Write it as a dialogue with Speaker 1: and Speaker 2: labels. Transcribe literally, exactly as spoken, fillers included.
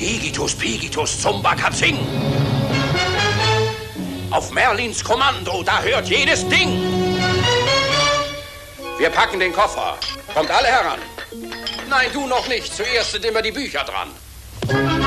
Speaker 1: Igitus, Pigitus, Zumba, Katzing. Auf Merlins Kommando, da hört jedes Ding. Wir packen den Koffer. Kommt alle heran. Nein, du noch nicht. Zuerst sind immer die Bücher dran.